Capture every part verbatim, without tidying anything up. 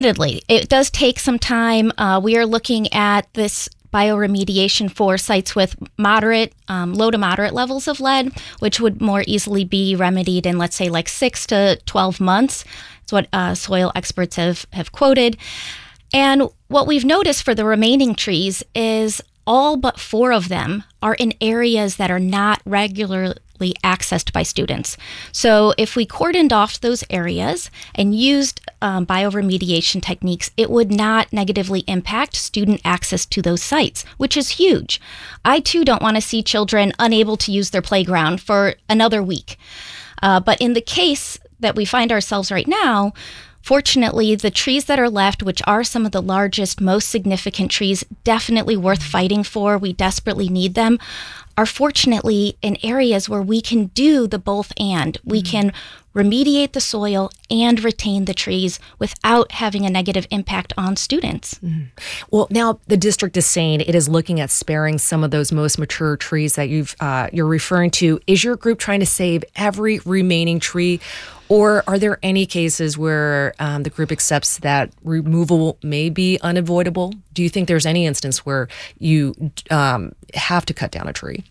Admittedly, it does take some time. Uh, we are looking at this bioremediation for sites with moderate, um, low to moderate levels of lead, which would more easily be remedied in, let's say, like six to twelve months. That's what uh, soil experts have, have quoted. And what we've noticed for the remaining trees is all but four of them are in areas that are not regularly accessed by students. So if we cordoned off those areas and used um, bioremediation techniques, it would not negatively impact student access to those sites, which is huge. I too don't want to see children unable to use their playground for another week. Uh, but in the case that we find ourselves right now, fortunately, the trees that are left, which are some of the largest, most significant trees, definitely worth fighting for, we desperately need them, are fortunately in areas where we can do the both and. We mm-hmm. can remediate the soil and retain the trees without having a negative impact on students. Mm-hmm. Well, now the district is saying it is looking at sparing some of those most mature trees that you've uh, you're referring to. Is your group trying to save every remaining tree? Or are there any cases where um, the group accepts that removal may be unavoidable? Do you think there's any instance where you um, have to cut down a tree?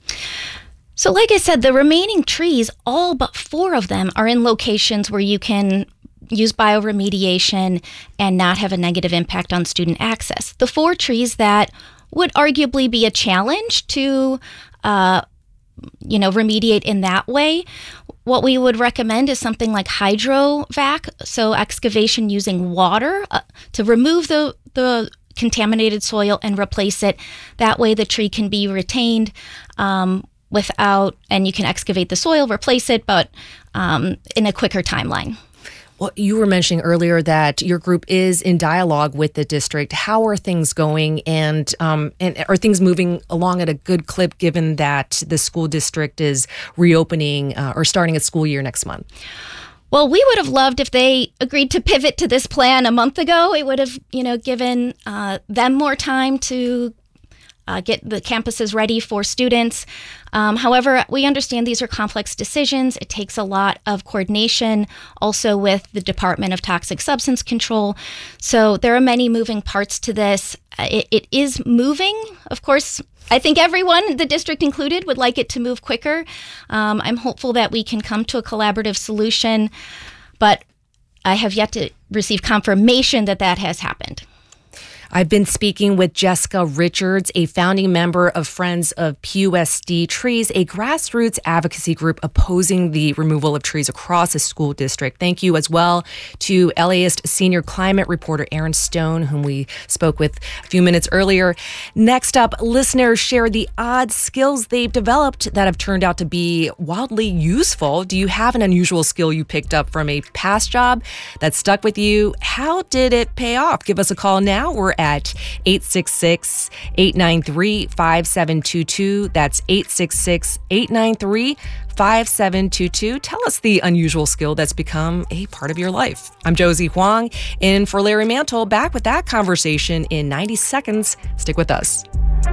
So like I said, the remaining trees, all but four of them are in locations where you can use bioremediation and not have a negative impact on student access. The four trees that would arguably be a challenge to uh, you know, remediate in that way, what we would recommend is something like hydrovac, so excavation using water uh, to remove the, the contaminated soil and replace it. That way the tree can be retained um, without, and you can excavate the soil, replace it, but um, in a quicker timeline. Well, you were mentioning earlier that your group is in dialogue with the district. How are things going, and um, and are things moving along at a good clip given that the school district is reopening uh, or starting its school year next month? Well, we would have loved if they agreed to pivot to this plan a month ago. It would have, you know, given uh, them more time to Uh, get the campuses ready for students. Um, however, we understand these are complex decisions. It takes a lot of coordination also with the Department of Toxic Substance Control. So there are many moving parts to this. Uh, it, it is moving. Of course, I think everyone, the district included, would like it to move quicker. Um, I'm hopeful that we can come to a collaborative solution, but I have yet to receive confirmation that that has happened. I've been speaking with Jessica Richards, a founding member of Friends of P U S D Trees, a grassroots advocacy group opposing the removal of trees across the school district. Thank you as well to LAist senior climate reporter Aaron Stone, whom we spoke with a few minutes earlier. Next up, listeners share the odd skills they've developed that have turned out to be wildly useful. Do you have an unusual skill you picked up from a past job that stuck with you? How did it pay off? Give us a call now. We're at eight six six, eight nine three, five seven two two. That's eight six six, eight nine three, five seven two two. Tell us the unusual skill that's become a part of your life. I'm Josie Huang, in for Larry Mantle. Back with that conversation in ninety seconds. Stick with us.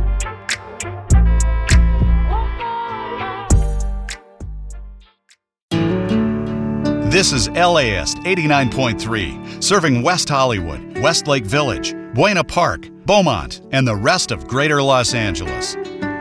This is LAist eighty-nine point three, serving West Hollywood, Westlake Village, Buena Park, Beaumont, and the rest of Greater Los Angeles.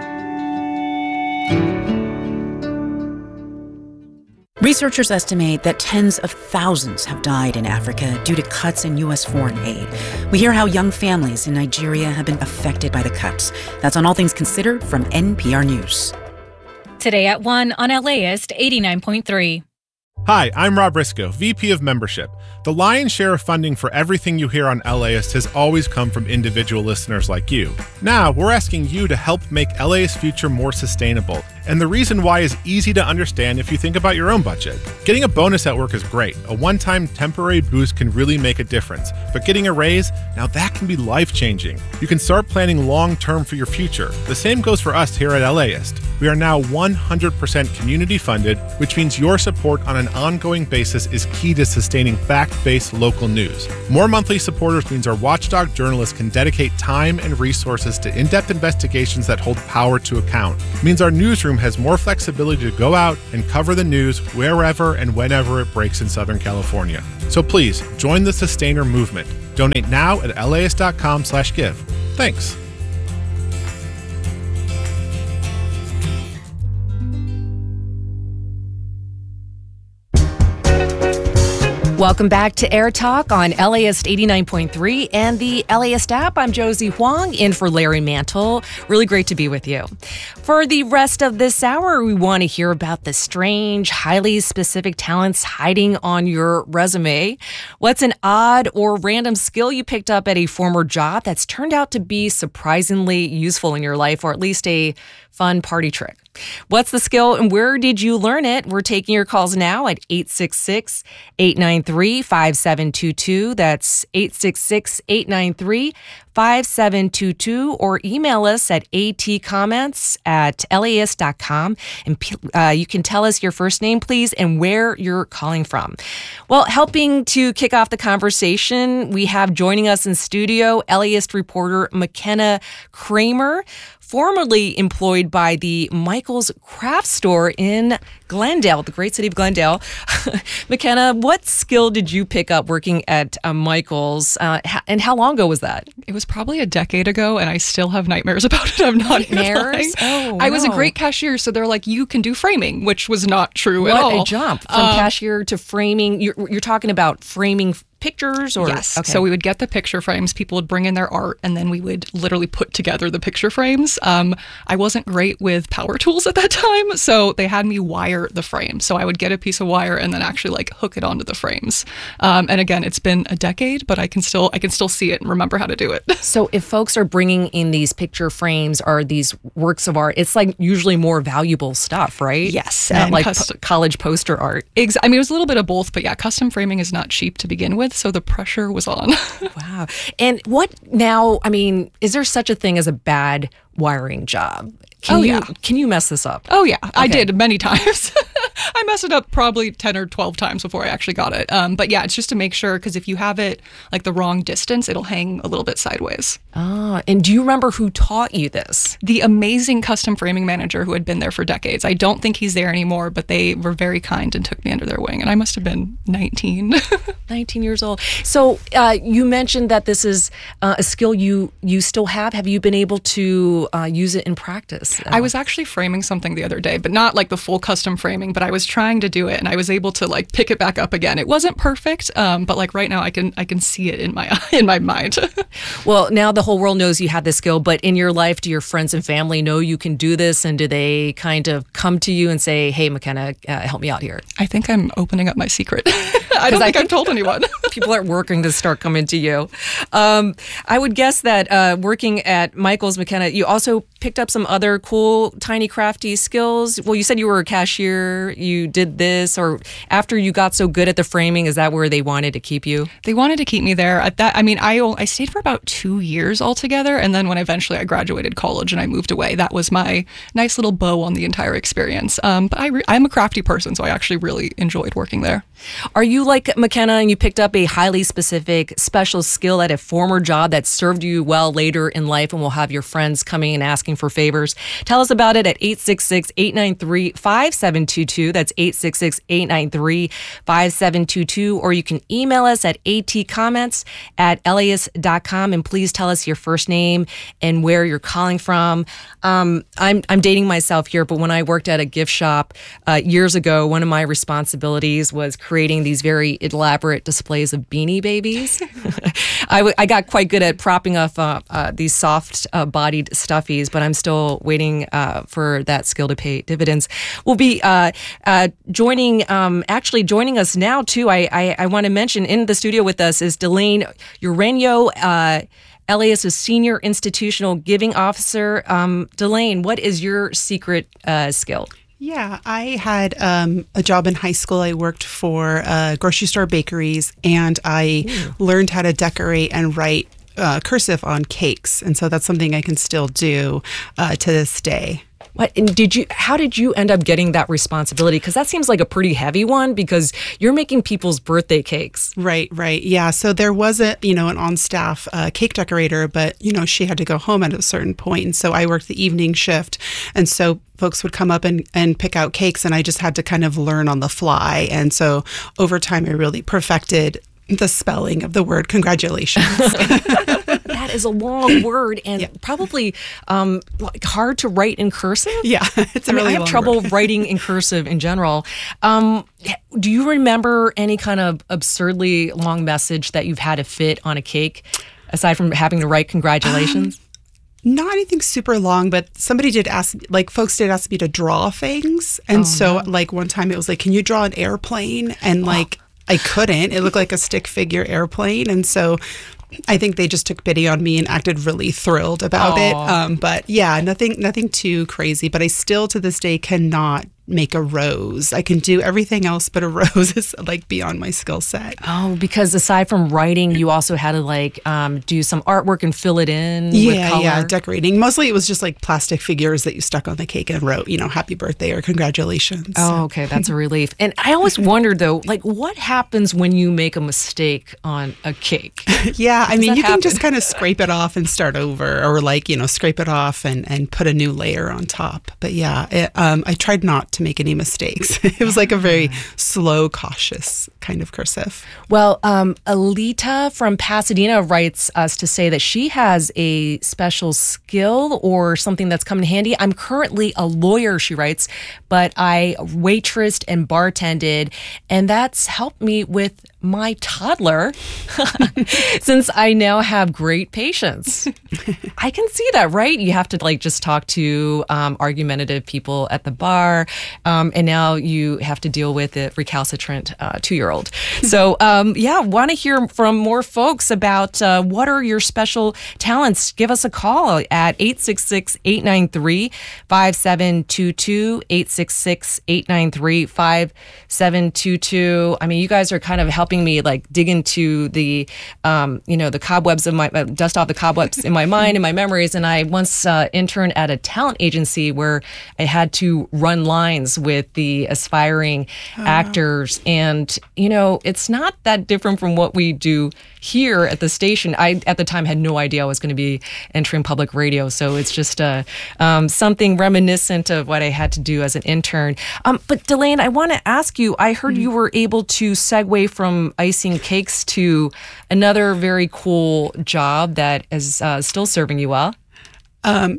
Researchers estimate that tens of thousands have died in Africa due to cuts in U S foreign aid. We hear how young families in Nigeria have been affected by the cuts. That's on All Things Considered from N P R News. Today at one on LAist eighty-nine point three. Hi, I'm Rob Briscoe, V P of Membership. The lion's share of funding for everything you hear on LAist has always come from individual listeners like you. Now, we're asking you to help make LAist's future more sustainable. And the reason why is easy to understand if you think about your own budget. Getting a bonus at work is great. A one-time temporary boost can really make a difference. But getting a raise, now that can be life-changing. You can start planning long-term for your future. The same goes for us here at LAist. We are now one hundred percent community funded, which means your support on an ongoing basis is key to sustaining fact-based local news. More monthly supporters means our watchdog journalists can dedicate time and resources to in-depth investigations that hold power to account. It means our newsroom has more flexibility to go out and cover the news wherever and whenever it breaks in Southern California. So please, join the Sustainer movement. Donate now at L A S dot com slash give. Thanks. Welcome back to Air Talk on L A S eighty-nine point three and the L A S app. I'm Josie Huang, in for Larry Mantle. Really great to be with you. For the rest of this hour, we want to hear about the strange, highly specific talents hiding on your resume. What's an odd or random skill you picked up at a former job that's turned out to be surprisingly useful in your life, or at least a fun party trick? What's the skill and where did you learn it? We're taking your calls now at eight six six, eight nine three, five seven two two. That's eight six six, eight nine three, five seven two two, or email us at atcomments at L A S dot com. And uh, you can tell us your first name, please, and where you're calling from. Well, helping to kick off the conversation, we have joining us in studio L A S reporter McKenna Kramer, formerly employed by the Michael's Craft Store in Glendale, the great city of Glendale. McKenna, what skill did you pick up working at uh, Michael's, uh, and how long ago was that? It was probably a decade ago, and I still have nightmares about it. I'm not nightmares. Oh, I no. was a great cashier, so they're like, you can do framing, which was not true what at all. What a jump from um, cashier to framing. You're, you're talking about framing pictures, or yes. Okay. So we would get the picture frames. People would bring in their art, and then we would literally put together the picture frames. Um, I wasn't great with power tools at that time, so they had me wire the frame. So I would get a piece of wire and then actually like hook it onto the frames. Um, and again, it's been a decade, but I can still I can still see it and remember how to do it. So if folks are bringing in these picture frames or these works of art, it's like usually more valuable stuff, right? Yes, not and like custom- po- college poster art. Ex- I mean, it was a little bit of both, but yeah, custom framing is not cheap to begin with, so the pressure was on. Wow. And what now, I mean, is there such a thing as a bad wiring job? Can oh, you, yeah. Can you mess this up? Oh, yeah. Okay. I did many times. I messed it up probably ten or twelve times before I actually got it. Um, but yeah, it's just to make sure, because if you have it like the wrong distance, it'll hang a little bit sideways. Ah, and do you remember who taught you this? The amazing custom framing manager who had been there for decades. I don't think he's there anymore, but they were very kind and took me under their wing. And I must have been nineteen. nineteen years old. So uh, you mentioned that this is uh, a skill you, you still have. Have you been able to uh, use it in practice? I was actually framing something the other day, but not like the full custom framing, but I was trying to do it and I was able to like pick it back up again. It wasn't perfect, um, but like right now I can I can see it in my in my mind. Well, now the whole world knows you have this skill, but in your life, do your friends and family know you can do this? And do they kind of come to you and say, hey, McKenna, uh, help me out here? I think I'm opening up my secret. I don't I think, think I've told anyone. People are working to start coming to you. Um, I would guess that uh, working at Michael's, McKenna, you also picked up some other cool, tiny, crafty skills. Well, you said you were a cashier, you did this, or after you got so good at the framing, is that where they wanted to keep you? They wanted to keep me there. At that, I mean, I I stayed for about two years altogether, and then when eventually I graduated college and I moved away, that was my nice little bow on the entire experience. Um, but I re- I'm a crafty person, so I actually really enjoyed working there. Are you like McKenna and you picked up a highly specific special skill at a former job that served you well later in life and will have your friends coming and asking for favors? Tell us about it at eight six six, eight nine three, five seven two two. That's eight six six, eight nine three, five seven two two. Or you can email us at atcomments at L A S dot com, and please tell us your first name and where you're calling from. Um, I'm I'm dating myself here, but when I worked at a gift shop uh, years ago, one of my responsibilities was creating these very elaborate displays of Beanie Babies. I, w- I got quite good at propping up uh, uh, these soft-bodied uh, stuffies, but I'm still waiting uh, for that skill to pay dividends. We'll be uh, uh, joining, um, actually joining us now, too. I, I, I want to mention in the studio with us is Delane Ureño, uh, LAS's Senior Institutional Giving Officer. Um, Delane, what is your secret uh, skill? Yeah, I had um, a job in high school. I worked for uh, grocery store bakeries, and I Ooh. learned how to decorate and write uh, cursive on cakes. And so that's something I can still do uh, to this day. What and did you? How did you end up getting that responsibility? Because that seems like a pretty heavy one. Because you're making people's birthday cakes. Right, right, yeah. So there was a you know an on-staff uh, cake decorator, but you know she had to go home at a certain point, and so I worked the evening shift, and so folks would come up and, and pick out cakes, and I just had to kind of learn on the fly. And so over time, I really perfected the spelling of the word congratulations. That is a long word and yeah. probably um, like hard to write in cursive. Yeah, it's a I mean, really I have long trouble word. writing in cursive in general. Um, do you remember any kind of absurdly long message that you've had to fit on a cake, aside from having to write congratulations? Um, Not anything super long, but somebody did ask, like folks did ask me to draw things. And oh, so no. like one time it was like, can you draw an airplane? And like, oh. I couldn't. It looked like a stick figure airplane. And so I think they just took pity on me and acted really thrilled about Aww. it. Um, but yeah, nothing, nothing too crazy. But I still to this day cannot make a rose. I can do everything else, but a rose is like beyond my skill set. Oh, because aside from writing, you also had to like um, do some artwork and fill it in yeah, with color. Yeah, decorating. Mostly it was just like plastic figures that you stuck on the cake and wrote, you know, happy birthday or congratulations. Oh, okay. That's a relief. And I always wondered though, like what happens when you make a mistake on a cake? Yeah, I mean, you happen? can just kind of scrape it off and start over, or like, you know, scrape it off and, and put a new layer on top. But yeah, it, um, I tried not to make any mistakes. It was like a very slow, cautious kind of cursive. Well, um, Alita from Pasadena writes us to say that she has a special skill or something that's come in handy. I'm currently a lawyer, she writes, but I waitressed and bartended, and that's helped me with my toddler since I now have great patience. I can see that, right? You have to like just talk to um, argumentative people at the bar, um, and now you have to deal with a recalcitrant uh, two-year-old. So um, yeah, want to hear from more folks about uh, what are your special talents. Give us a call at eight six six, eight nine three, five seven two two, eight six six, eight nine three, five seven two two. I mean, you guys are kind of helping me like dig into the, um, you know, the cobwebs of my, uh, dust off the cobwebs in my mind and my memories. And I once uh, interned at a talent agency where I had to run lines with the aspiring oh. actors. And, you know, it's not that different from what we do here at the station. I, at the time, had no idea I was going to be entering public radio. So it's just uh, um, something reminiscent of what I had to do as an intern. Um, but Delaine, I want to ask you, I heard mm. you were able to segue from icing cakes to another very cool job that is uh, still serving you well. Um,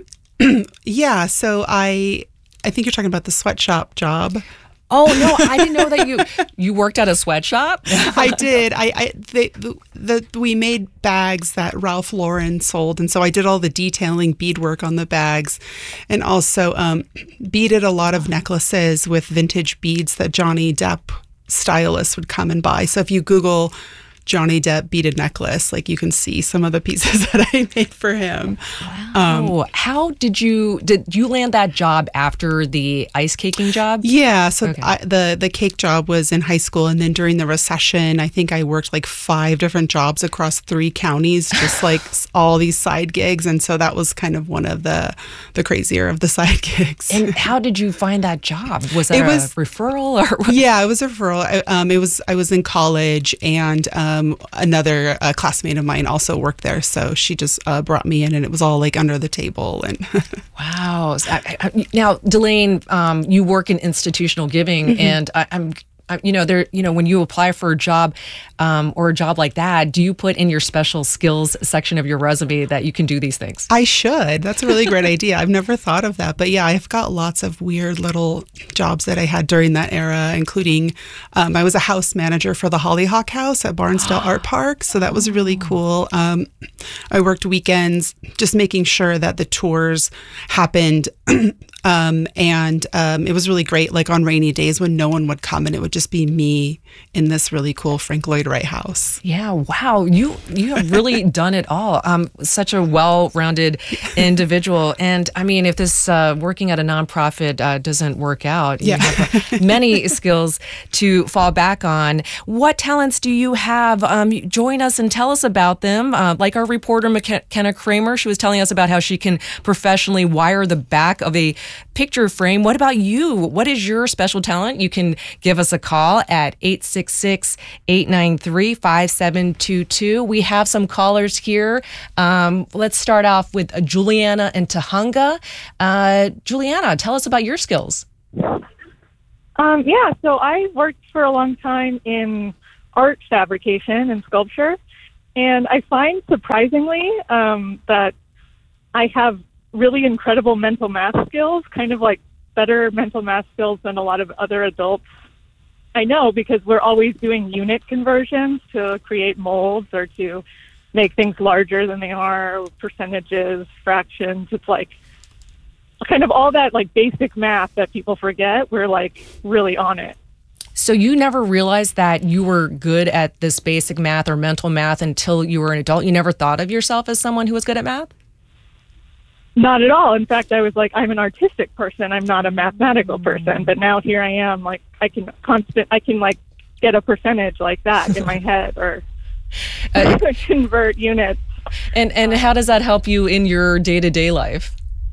yeah, so I I think you're talking about the sweatshop job. Oh no, I didn't know that you you worked at a sweatshop. I did. I, I they, the, the we made bags that Ralph Lauren sold, and so I did all the detailing, beadwork on the bags, and also um, beaded a lot of necklaces with vintage beads that Johnny Depp stylists would come and buy. So if you Google Johnny Depp beaded necklace, like you can see some of the pieces that I made for him. Wow. Um, How did you, did you land that job after the ice caking job? Yeah. So okay. I, the, the cake job was in high school. And then during the recession, I think I worked like five different jobs across three counties, just like all these side gigs. And so that was kind of one of the, the crazier of the side gigs. And how did you find that job? Was that it was, a referral or what? Yeah, it was a referral. I, um, it was, I was in college, and um, Um, another uh, classmate of mine also worked there, so she just uh, brought me in, and it was all like under the table. And wow! I, I, now, Delaine, um, you work in institutional giving, mm-hmm. and I, I'm. You know, there. You know, when you apply for a job um, or a job like that, do you put in your special skills section of your resume that you can do these things? I should. That's a really great idea. I've never thought of that, but yeah, I've got lots of weird little jobs that I had during that era, including um, I was a house manager for the Hollyhock House at Barnsdale Art Park, so that was really cool. Um, I worked weekends, just making sure that the tours happened. Um, and um, it was really great, like on rainy days when no one would come, and it would just be me in this really cool Frank Lloyd Wright house. Yeah, wow. You you have really done it all. Um, such a well-rounded individual. And I mean, if this uh, working at a nonprofit uh, doesn't work out, you yeah. have uh, many skills to fall back on. What talents do you have? Um, join us and tell us about them, uh, like our reporter reporter McKenna Kramer. She was telling us about how she can professionally wire the back of a picture frame. What about you? What is your special talent? You can give us a call at eight six six, eight nine three, five seven two two. We have some callers here. Um, let's start off with uh, Juliana and Tahunga. Uh, Juliana, tell us about your skills. Um, yeah, so I worked for a long time in art fabrication and sculpture, and I find surprisingly um, that I have really incredible mental math skills, kind of like better mental math skills than a lot of other adults I know, because we're always doing unit conversions to create molds or to make things larger than they are, percentages, fractions. It's like kind of all that like basic math that people forget. We're like really on it. So you never realized that you were good at this basic math or mental math until you were an adult? You never thought of yourself as someone who was good at math? Not at all. In fact, I was like, I'm an artistic person. I'm not a mathematical person. But now here I am, like I can constant, I can like get a percentage like that in my head or uh, convert units. And and how does that help you in your day-to-day life?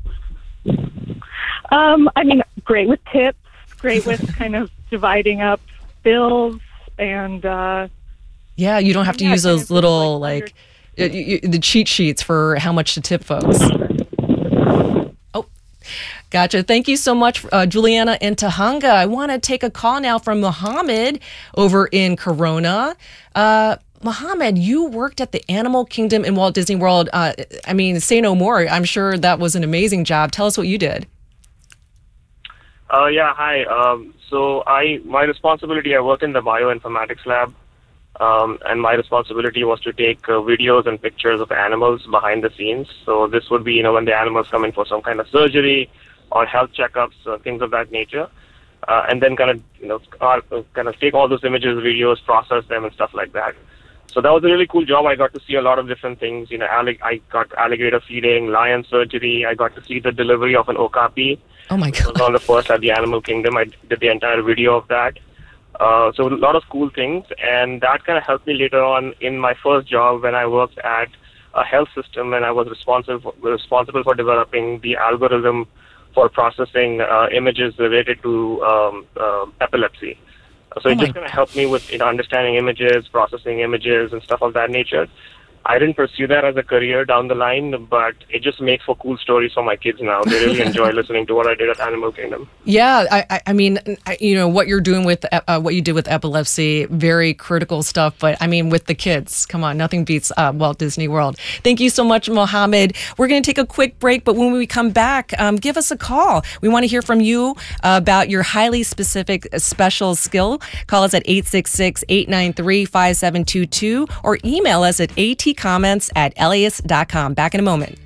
Um, I mean, great with tips, great with kind of dividing up bills and uh, yeah, you don't have to yeah, use those little like, like you, you, the cheat sheets for how much to tip folks. Oh, gotcha. Thank you so much, uh, Juliana and Tahunga. I want to take a call now from Mohammed over in Corona. Uh, Mohammed, you worked at the Animal Kingdom in Walt Disney World. Uh, I mean, say no more. I'm sure that was an amazing job. Tell us what you did. Uh, yeah, hi. Um, so I, my responsibility, I work in the bioinformatics lab, um, and my responsibility was to take uh, videos and pictures of animals behind the scenes. So this would be, you know, when the animals come in for some kind of surgery or health checkups, uh, things of that nature, uh, and then kind of, you know, uh, kind of take all those images, videos, process them, and stuff like that. So that was a really cool job. I got to see a lot of different things. You know, allig- I got alligator feeding, lion surgery. I got to see the delivery of an okapi. Oh my God. It was on the first at the Animal Kingdom. I did the entire video of that. Uh, so a lot of cool things. And that kind of helped me later on in my first job when I worked at a health system and I was responsible for, responsible for developing the algorithm for processing uh, images related to um, uh, epilepsy. So it Oh just kind of helped me with, you know, understanding images, processing images, and stuff of that nature. I didn't pursue that as a career down the line, but it just makes for cool stories for my kids now. They really enjoy listening to what I did at Animal Kingdom. Yeah, I, I mean, I, you know, what you're doing with, uh, what you did with epilepsy, very critical stuff. But I mean, with the kids, come on, nothing beats uh, Walt Disney World. Thank you so much, Mohammed. We're going to take a quick break, but when we come back, um, give us a call. We want to hear from you uh, about your highly specific special skill. Call us at eight six six, eight nine three, five seven two two or email us at atcomments at L A S dot com. Back in a moment.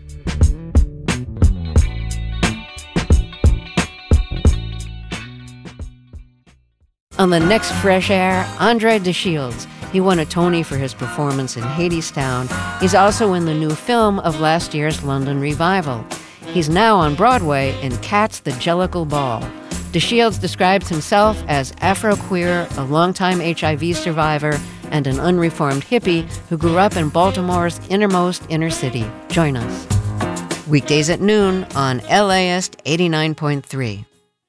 On the next Fresh Air, Andre DeShields. He won a Tony for his performance in Hadestown. He's also in the new film of last year's London revival. He's now on Broadway in Cats the Jellicle Ball. DeShields describes himself as Afro-queer, a longtime H I V survivor, and an unreformed hippie who grew up in Baltimore's innermost inner city. Join us. Weekdays at noon on L A S eighty-nine point three.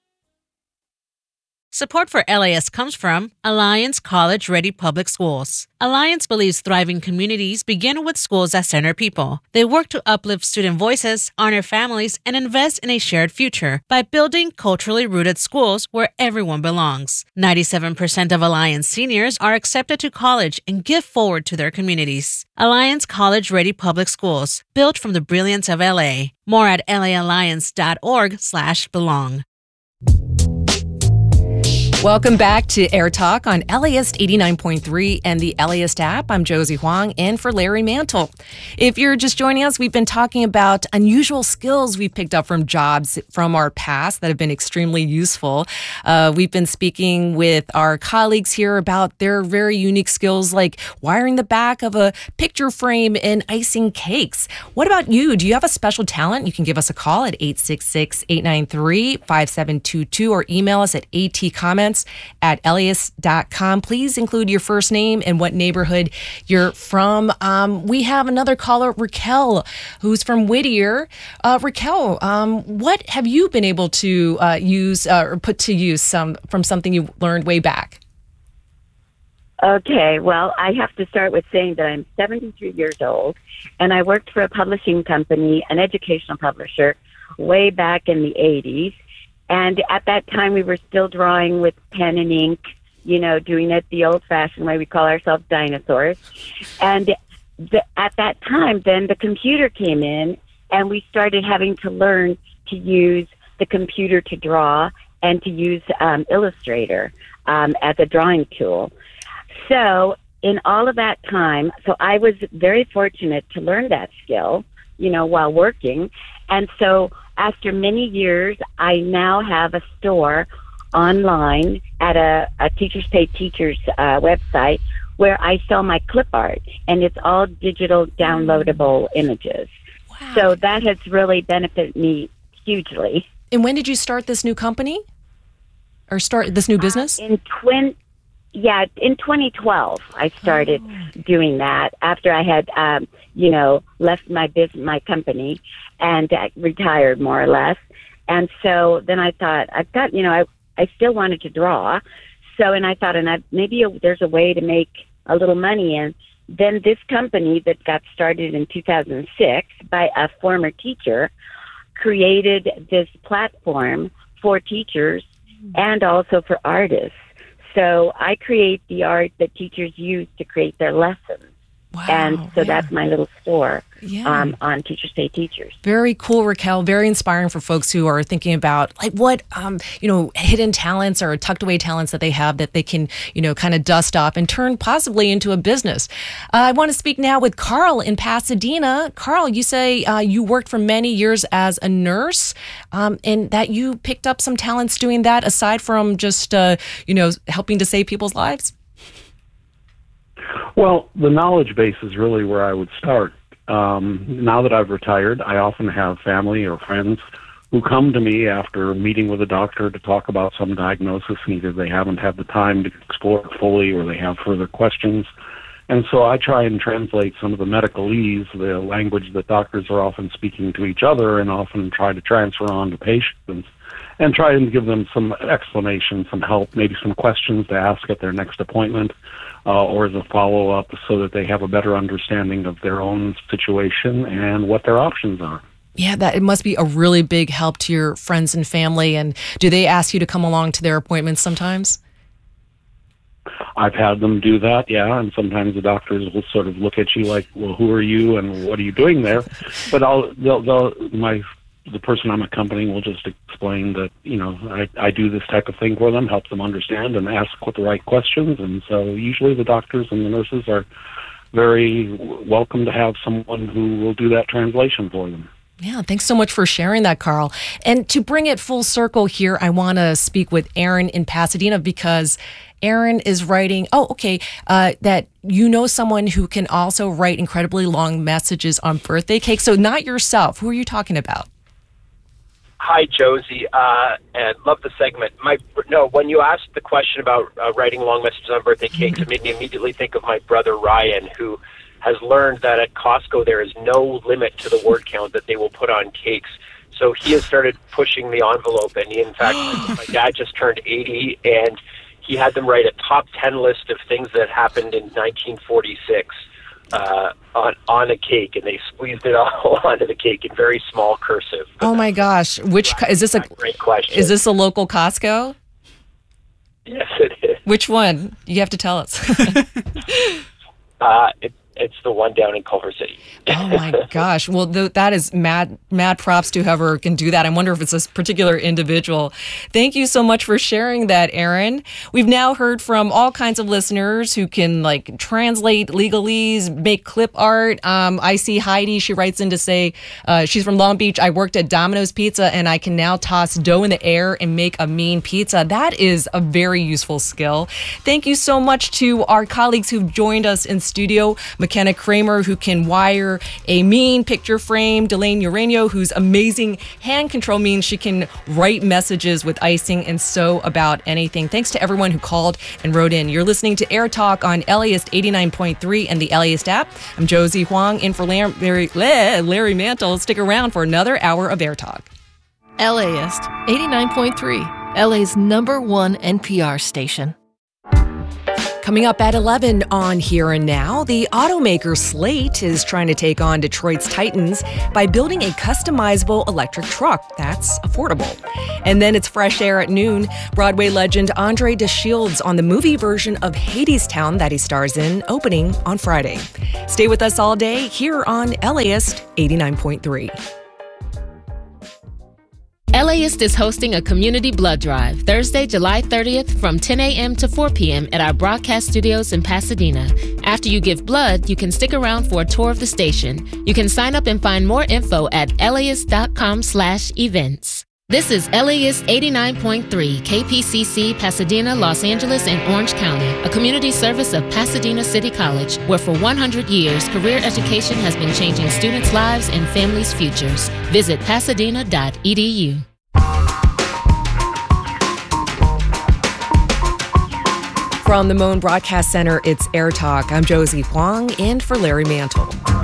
Support for L A S comes from Alliance College Ready Public Schools. Alliance believes thriving communities begin with schools that center people. They work to uplift student voices, honor families, and invest in a shared future by building culturally rooted schools where everyone belongs. ninety-seven percent of Alliance seniors are accepted to college and give forward to their communities. Alliance College Ready Public Schools, built from the brilliance of L A. More at laalliance.org slash belong. Welcome back to Air Talk on L A S eighty-nine point three and the L A S app. I'm Josie Huang, in for Larry Mantle. If you're just joining us, we've been talking about unusual skills we picked up from jobs from our past that have been extremely useful. Uh, we've been speaking with our colleagues here about their very unique skills, like wiring the back of a picture frame and icing cakes. What about you? Do you have a special talent? You can give us a call at eight six six, eight nine three, five seven two two or email us at atcomments events at L A S dot com. Please include your first name and what neighborhood you're from. Um, we have another caller, Raquel, who's from Whittier. Uh, Raquel, um, what have you been able to uh, use uh, or put to use some from something you learned way back? Okay, well, I have to start with saying that I'm seventy-three years old, and I worked for a publishing company, an educational publisher, way back in the eighties. And at that time, we were still drawing with pen and ink, you know, doing it the old-fashioned way. We call ourselves dinosaurs. And the, at that time, then the computer came in, and we started having to learn to use the computer to draw and to use um, Illustrator um, as a drawing tool. So in all of that time, so I was very fortunate to learn that skill, you know, while working. And so after many years, I now have a store online at a, a Teachers Pay Teachers uh, website where I sell my clip art, and it's all digital downloadable images. Wow. So that has really benefited me hugely. And when did you start this new company or start this new business? Uh, in twin. Yeah, in twenty twelve, I started oh. doing that after I had, um, you know, left my business, my company, and uh, retired more or less. And so then I thought, I've got, you know, I, I still wanted to draw. So, and I thought, and I, maybe a, there's a way to make a little money. And then this company that got started in two thousand six by a former teacher created this platform for teachers and also for artists. So I create the art that teachers use to create their lessons. Wow, and so yeah. that's my little store yeah. um, on Teachers Pay Teachers. Very cool, Raquel. Very inspiring for folks who are thinking about like what, um, you know, hidden talents or tucked away talents that they have that they can, you know, kind of dust off and turn possibly into a business. Uh, I want to speak now with Carl in Pasadena. Carl, you say uh, you worked for many years as a nurse um, and that you picked up some talents doing that aside from just, uh, you know, helping to save people's lives? Well, the knowledge base is really where I would start. Um, now that I've retired, I often have family or friends who come to me after meeting with a doctor to talk about some diagnosis, and either they haven't had the time to explore it fully or they have further questions. And so I try and translate some of the medicalese, the language that doctors are often speaking to each other, and often try to transfer on to patients and try and give them some explanation, some help, maybe some questions to ask at their next appointment. Uh, or as a follow-up so that they have a better understanding of their own situation and what their options are. Yeah, that it must be a really big help to your friends and family. And do they ask you to come along to their appointments sometimes? I've had them do that, yeah, and sometimes the doctors will sort of look at you like, well, who are you and what are you doing there? But I'll, they'll, they'll, my the person I'm accompanying will just explain that, you know, I, I do this type of thing for them, help them understand and ask what the right questions. And so usually the doctors and the nurses are very welcome to have someone who will do that translation for them. Yeah, thanks so much for sharing that, Carl. And to bring it full circle here, I want to speak with Aaron in Pasadena because Aaron is writing, oh, okay, uh, that you know someone who can also write incredibly long messages on birthday cake. So not yourself. Who are you talking about? Hi, Josie, uh, and love the segment. My no, when you asked the question about uh, writing long messages on birthday cakes, it made me immediately think of my brother Ryan, who has learned that at Costco there is no limit to the word count that they will put on cakes. So he has started pushing the envelope, and he, in fact, my dad just turned eighty, and he had them write a top ten list of things that happened in nineteen forty-six. Uh, on on a cake, and they squeezed it all onto the cake in very small cursive. Oh my gosh! Which is this a great question? Is this a local Costco? Yes, it is. Which one? You have to tell us. uh, it, it's the one down in Culver City. Oh my gosh! Well, th- that is mad, mad props to whoever can do that. I wonder if it's this particular individual. Thank you so much for sharing that, Aaron. We've now heard from all kinds of listeners who can like translate legalese, make clip art. Um, I see Heidi. She writes in to say uh, she's from Long Beach. I worked at Domino's Pizza, and I can now toss dough in the air and make a mean pizza. That is a very useful skill. Thank you so much to our colleagues who've joined us in studio. McKenna Kramer, who can wire a mean picture frame. Delane Ureno, whose amazing hand control means she can write messages with icing and sew about anything. Thanks to everyone who called and wrote in. You're listening to Air Talk on LAist eighty-nine point three and the LAist app. I'm Josie Huang in for Larry, Larry Mantle. Stick around for another hour of Air Talk. LAist eighty-nine point three, L A's number one N P R station. Coming up at eleven on Here and Now, the automaker Slate is trying to take on Detroit's Titans by building a customizable electric truck that's affordable. And then it's Fresh Air at noon. Broadway legend Andre DeShields on the movie version of Hadestown that he stars in, opening on Friday. Stay with us all day here on LAist eighty-nine point three. LAist is hosting a community blood drive Thursday, July thirtieth from ten a.m. to four p.m. at our broadcast studios in Pasadena. After you give blood, you can stick around for a tour of the station. You can sign up and find more info at laist.com slash events. This is LAist eighty-nine point three, K P C C, Pasadena, Los Angeles, and Orange County, a community service of Pasadena City College, where for one hundred years, career education has been changing students' lives and families' futures. Visit pasadena dot e d u. From the Moan Broadcast Center, it's Air Talk. I'm Josie Huang, in for Larry Mantle.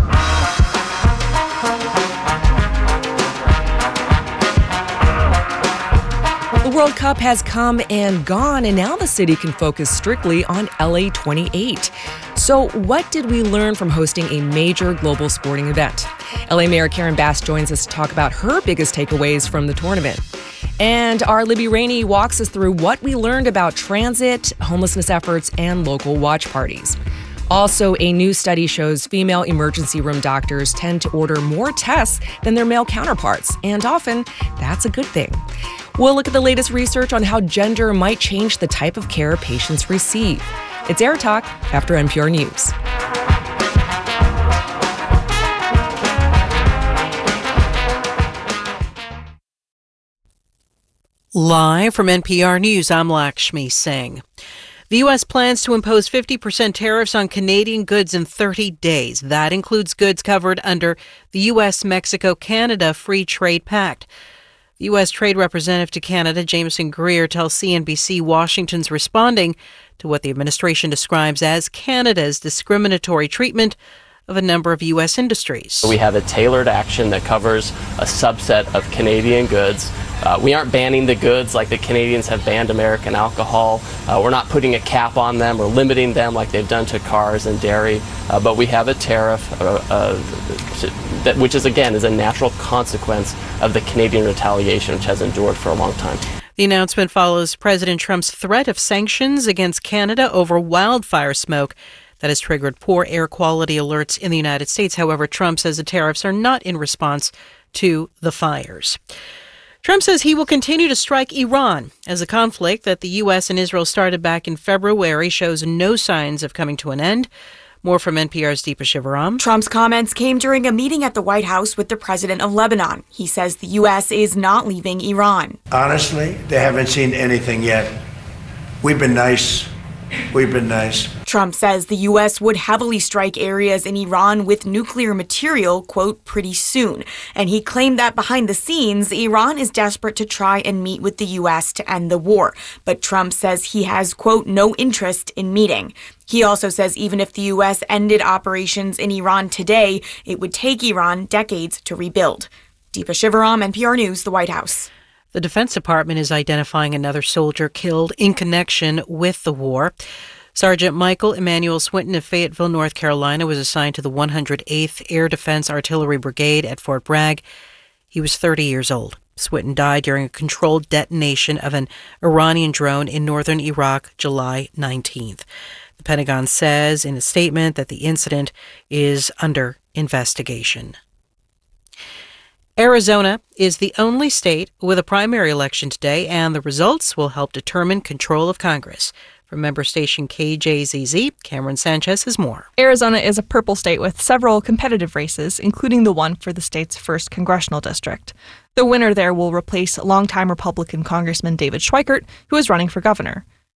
The World Cup has come and gone, and now the city can focus strictly on L A twenty-eight. So what did we learn from hosting a major global sporting event? L A Mayor Karen Bass joins us to talk about her biggest takeaways from the tournament. And our Libby Rainey walks us through what we learned about transit, homelessness efforts, and local watch parties. Also, a new study shows female emergency room doctors tend to order more tests than their male counterparts, and often that's a good thing. We'll look at the latest research on how gender might change the type of care patients receive. It's Air Talk after N P R News. Live from N P R News, I'm Lakshmi Singh. The U S plans to impose fifty percent tariffs on Canadian goods in thirty days. That includes goods covered under the U S Mexico Canada Free Trade Pact. The U S Trade Representative to Canada, Jameson Greer, tells C N B C Washington's responding to what the administration describes as Canada's discriminatory treatment of a number of U S industries. We have a tailored action that covers a subset of Canadian goods. Uh, we aren't banning the goods like the Canadians have banned American alcohol. Uh, we're not putting a cap on them or limiting them like they've done to cars and dairy. Uh, but we have a tariff, uh, uh, to, that, which is, again, is a natural consequence of the Canadian retaliation, which has endured for a long time. The announcement follows President Trump's threat of sanctions against Canada over wildfire smoke that has triggered poor air quality alerts in the United States. However, Trump says the tariffs are not in response to the fires. Trump says he will continue to strike Iran as the conflict that the U S and Israel started back in February shows no signs of coming to an end. More from N P R's Deepa Shivaram. Trump's comments came during a meeting at the White House with the president of Lebanon. He says the U S is not leaving Iran. Honestly, they haven't seen anything yet. We've been nice. We've been nice. Trump says the U S would heavily strike areas in Iran with nuclear material, quote, pretty soon. And he claimed that behind the scenes, Iran is desperate to try and meet with the U S to end the war. But Trump says he has, quote, no interest in meeting. He also says even if the U S ended operations in Iran today, it would take Iran decades to rebuild. Deepa Shivaram, N P R News, the White House. The Defense Department is identifying another soldier killed in connection with the war. Sergeant Michael Emmanuel Swinton of Fayetteville, North Carolina, was assigned to the one hundred eighth Air Defense Artillery Brigade at Fort Bragg. He was thirty years old. Swinton died during a controlled detonation of an Iranian drone in northern Iraq, July nineteenth. The Pentagon says in a statement that the incident is under investigation. Arizona is the only state with a primary election today, and the results will help determine control of Congress. From member station K J Z Z, Cameron Sanchez has more. Arizona is a purple state with several competitive races, including the one for the state's first congressional district. The winner there will replace longtime Republican Congressman David Schweikert, who is running for governor.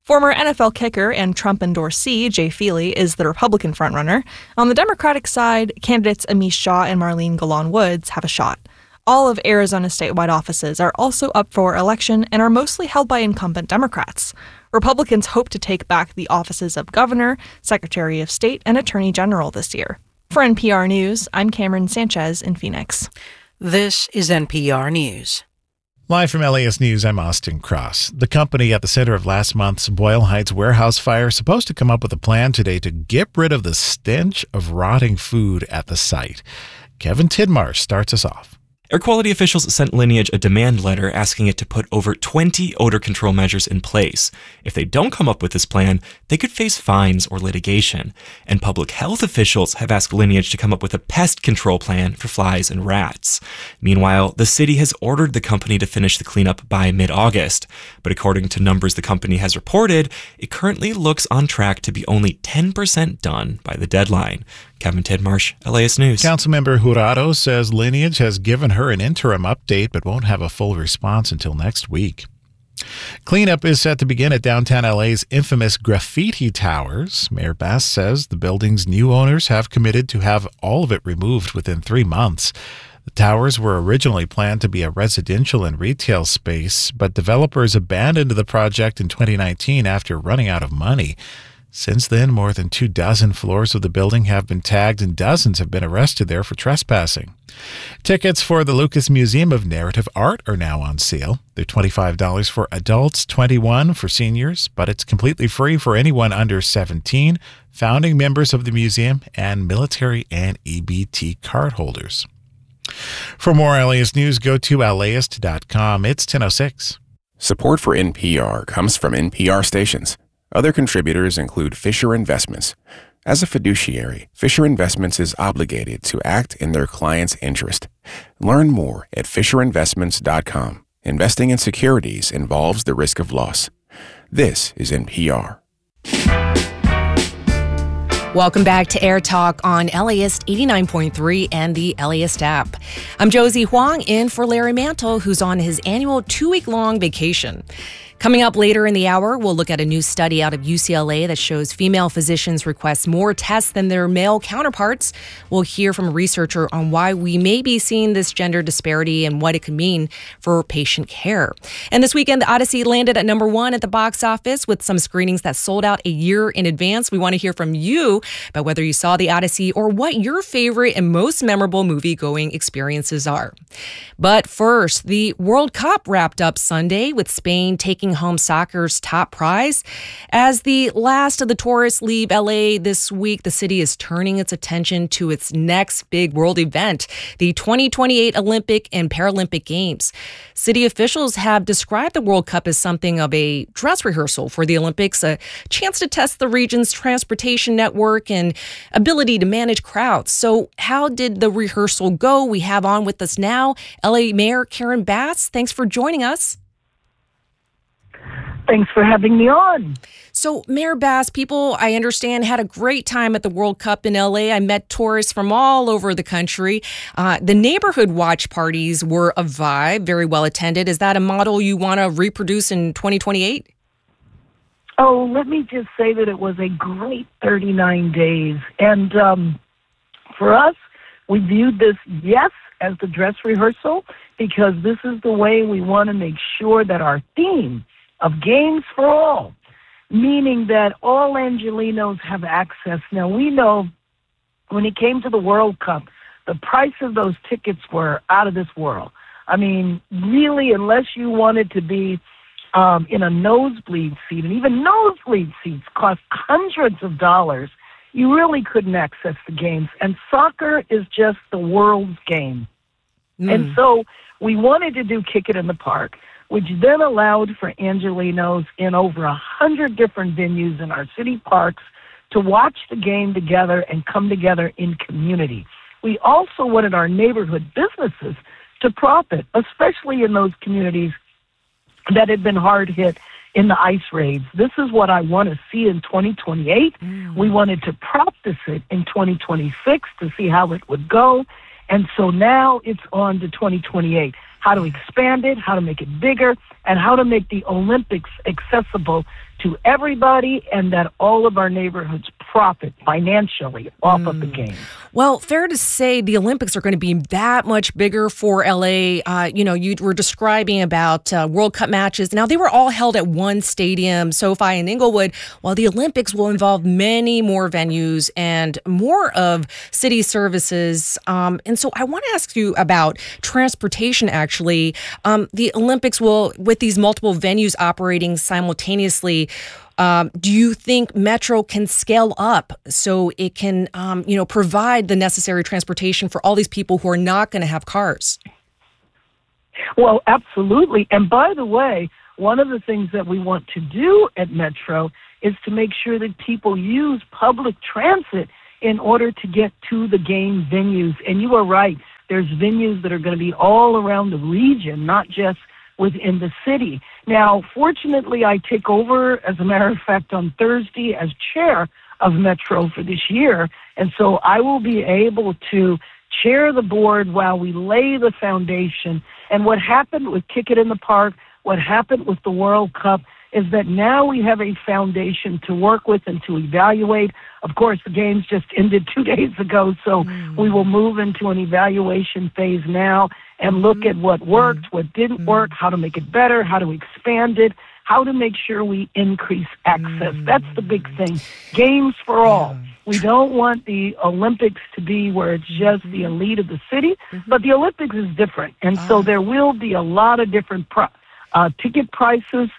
Former N F L kicker and Trump endorsee Jay Feely is the Republican frontrunner. On the Democratic side, candidates Amish Shaw and Marlene Golan Woods have a shot. All of Arizona's statewide offices are also up for election and are mostly held by incumbent Democrats. Republicans hope to take back the offices of Governor, Secretary of State, and Attorney General this year. For N P R News, I'm Cameron Sanchez in Phoenix. This is N P R News. Live from L A S News, I'm Austin Cross. The company at the center of last month's Boyle Heights warehouse fire is supposed to come up with a plan today to get rid of the stench of rotting food at the site. Kevin Tidmarsh starts us off. Air quality officials sent Lineage a demand letter asking it to put over twenty odor control measures in place. If they don't come up with this plan, they could face fines or litigation. And public health officials have asked Lineage to come up with a pest control plan for flies and rats. Meanwhile, the city has ordered the company to finish the cleanup by mid-August. But according to numbers the company has reported, it currently looks on track to be only ten percent done by the deadline. Kevin Tidmarsh, L A S News. Councilmember Jurado says Lineage has given her an interim update but won't have a full response until next week. Cleanup is set to begin at downtown L A's infamous graffiti towers. Mayor Bass says the building's new owners have committed to have all of it removed within three months. The towers were originally planned to be a residential and retail space, but developers abandoned the project in twenty nineteen after running out of money. Since then, more than two dozen floors of the building have been tagged and dozens have been arrested there for trespassing. Tickets for the Lucas Museum of Narrative Art are now on sale. They're twenty-five dollars for adults, twenty-one dollars for seniors, but it's completely free for anyone under seventeen, founding members of the museum, and military and E B T card holders. For more L A S News, go to L A ist dot com. It's ten oh six. Support for N P R comes from N P R stations. Other contributors include Fisher Investments. As a fiduciary, Fisher Investments is obligated to act in their client's interest. Learn more at fisher investments dot com. Investing in securities involves the risk of loss. This is N P R. Welcome back to Air Talk on LAist eighty-nine point three and the LAist app. I'm Josie Huang in for Larry Mantle, who's on his annual two-week-long vacation. Coming up later in the hour, we'll look at a new study out of U C L A that shows female physicians request more tests than their male counterparts. We'll hear from a researcher on why we may be seeing this gender disparity and what it could mean for patient care. And this weekend, The Odyssey landed at number one at the box office with some screenings that sold out a year in advance. We want to hear from you about whether you saw The Odyssey or what your favorite and most memorable movie-going experiences are. But first, the World Cup wrapped up Sunday with Spain taking home soccer's top prize. As the last of the tourists leave L A this week, the city is turning its attention to its next big world event, the twenty twenty-eight Olympic and Paralympic Games. City officials have described the World Cup as something of a dress rehearsal for the Olympics, a chance to test the region's transportation network and ability to manage crowds. So how did the rehearsal go? We have on with us now L A Mayor Karen Bass. Thanks for joining us. Thanks for having me on. So, Mayor Bass, people, I understand, had a great time at the World Cup in L A. I met tourists from all over the country. Uh, the neighborhood watch parties were a vibe, very well attended. Is that a model you want to reproduce in twenty twenty-eight? Oh, let me just say that it was a great thirty-nine days. And um, for us, we viewed this, yes, as the dress rehearsal, because this is the way we want to make sure that our theme of Games for All, meaning that all Angelenos have access. Now, we know when it came to the World Cup, the price of those tickets were out of this world. I mean, really, unless you wanted to be um, in a nosebleed seat, and even nosebleed seats cost hundreds of dollars, you really couldn't access the games. And soccer is just the world's game. Mm. And so we wanted to do Kick It in the Park, which then allowed for Angelenos in over a hundred different venues in our city parks to watch the game together and come together in community. We also wanted our neighborhood businesses to profit, especially in those communities that had been hard hit in the ice raids. This is what I want to see in twenty twenty-eight. Mm. We wanted to practice it in twenty twenty-six to see how it would go. And so now it's on to twenty twenty-eight. how to expand it, how to make it bigger, and how to make the Olympics accessible to everybody, and that all of our neighborhoods profit financially off mm. of the game. Well, fair to say the Olympics are going to be that much bigger for L A. Uh, you know, you were describing about uh, World Cup matches. Now, they were all held at one stadium, SoFi in Inglewood, while the Olympics will involve many more venues and more of city services. Um, and so I want to ask you about transportation, actually. Um, the Olympics will, with these multiple venues operating simultaneously, Um, do you think Metro can scale up so it can, um, you know, provide the necessary transportation for all these people who are not going to have cars? Well, absolutely. And by the way, one of the things that we want to do at Metro is to make sure that people use public transit in order to get to the game venues. And you are right. There's venues that are going to be all around the region, not just within the city. Now, fortunately, I take over, as a matter of fact, on Thursday as chair of Metro for this year. And so I will be able to chair the board while we lay the foundation. And what happened with Kick It in the Park, what happened with the World Cup, is that now we have a foundation to work with and to evaluate. Of course, the games just ended two days ago, so mm. we will move into an evaluation phase now and look mm. at what worked, mm. what didn't mm. work, how to make it better, how to expand it, how to make sure we increase access. Mm. That's the big thing. Games for all. Yeah. We don't want the Olympics to be where it's just the elite of the city, mm-hmm. but the Olympics is different. And ah. so there will be a lot of different pro- uh, ticket prices.